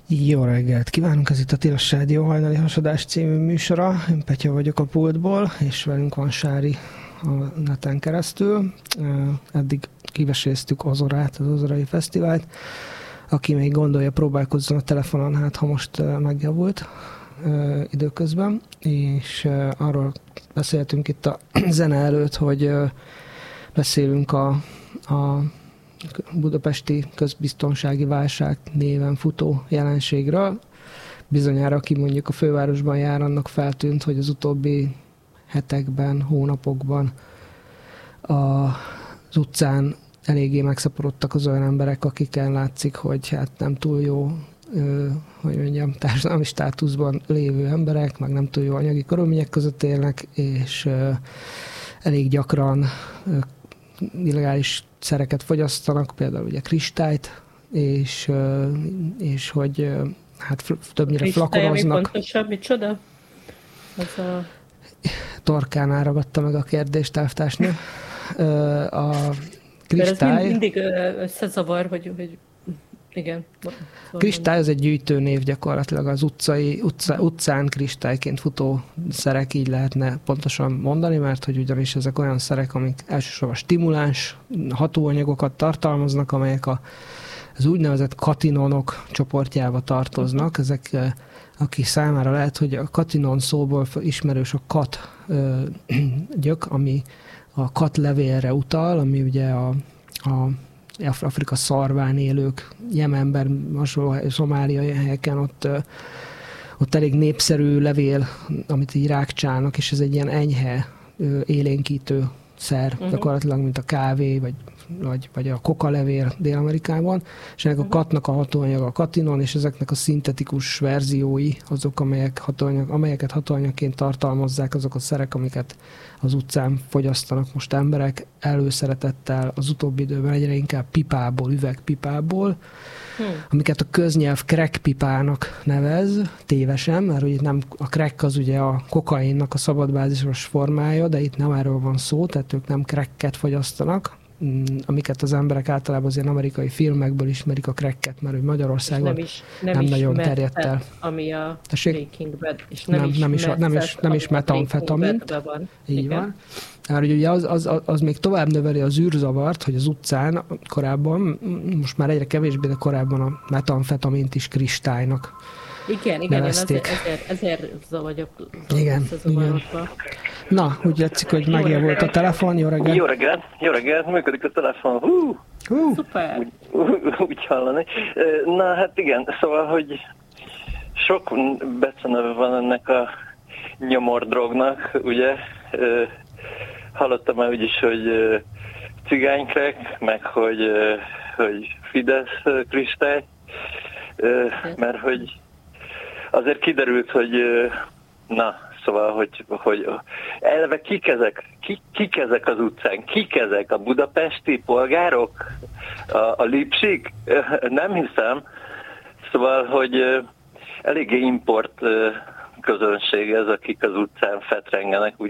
Jó reggelt kívánunk, ez itt a Tilos Rádió hajnali hasadás című műsora. Én Petya vagyok a pultból, és velünk van Sári a neten keresztül. Eddig kiveséztük Ozorát, az Ozorai Fesztivált. Aki még gondolja, próbálkozzon a telefonon, hát ha most megjavult időközben. És arról beszéltünk itt a zene előtt, hogy beszélünk a budapesti közbiztonsági válság néven futó jelenségről. Bizonyára, aki mondjuk a fővárosban jár, annak feltűnt, hogy az utóbbi hetekben, hónapokban az utcán eléggé megszaporodtak az olyan emberek, akikkel látszik, hogy hát nem túl jó, hogy mondjam, társadalmi státuszban lévő emberek, meg nem túl jó anyagi körülmények között élnek, és elég gyakran illegális szereket fogyasztanak, például ugye kristályt, és hogy hát többnyire kristály, flakonoznak. Ami pontosabb, micsoda? Az a... Torkánál ragadta meg a kérdést, elvtársnő. A kristály... Ez mindig összezavar, hogy igen. Kristály az egy gyűjtőnév gyakorlatilag, az utcán kristályként futó szerek, így lehetne pontosan mondani, mert hogy ugyanis ezek olyan szerek, amik elsősorban stimuláns hatóanyagokat tartalmaznak, amelyek az úgynevezett katinonok csoportjába tartoznak. Ezek, aki számára lehet, hogy a katinon szóból ismerős a kat gyök, ami a kat levélre utal, ami ugye a Afrika szarván élők, Jemenben, hasonló szomáliai helyeken ott elég népszerű levél, amit így rákcsálnak, és ez egy ilyen enyhe élénkítő szer, gyakorlatilag, mint a kávé, vagy a kokalevél Dél-Amerikában, és ennek a katnak a hatóanyaga a katinon, és ezeknek a szintetikus verziói, azok, amelyeket hatóanyagként tartalmazzák, azok a szerek, amiket az utcán fogyasztanak most emberek, előszeretettel az utóbbi időben egyre inkább pipából, üvegpipából, amiket a köznyelv crack pipának nevez, tévesen, mert ugye nem, a crack az ugye a kokainnak a szabadbázisos formája, de itt nem erről van szó, tehát ők nem cracket fogyasztanak, amiket az emberek általában az ilyen amerikai filmekből ismerik a cracket, mert hogy Magyarországon nem nagyon terjedt el. Ami a Tessék? Breaking Bad, és nem is metamfetamint. Így igen. Van. Mert ugye az még tovább növeli az űrzavart, hogy az utcán korábban, most már egyre kevésbé, de korábban a metamfetamint is kristálynak igen, nevezték. ezért vagyok igen. Na, úgy látszik, hogy megjavult a telefon. Jó reggelt! Jó reggelt! Működik a telefon. Szuper! Úgy hallani. Na, hát igen, szóval, hogy sok beceneve van ennek a nyomordrognak, ugye? Hallottam már úgyis, hogy cigánykrek, meg hogy Fidesz kristály, mert hogy azért kiderült, hogy szóval, hogy eleve kik ezek az utcán? Kik ezek? A budapesti polgárok? A Lipsik? Nem hiszem. Szóval, hogy eléggé import közönség ez, akik az utcán fetrengenek,